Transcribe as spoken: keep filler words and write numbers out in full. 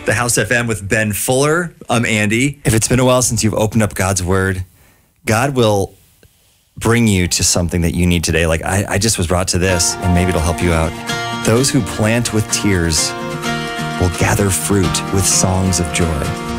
The House F M with Ben Fuller. I'm Andy. If it's been a while since you've opened up God's Word, God will bring you to something that you need today. Like I, I just was brought to this, and maybe it'll help you out. Those who plant with tears will gather fruit with songs of joy.